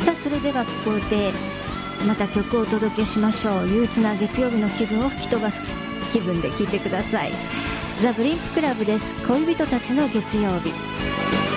さあそれではここでまた曲をお届けしましょう。憂鬱な月曜日の気分を吹き飛ばす気分で聴いてください。ザ・ブリンククラブです。恋人たちの月曜日。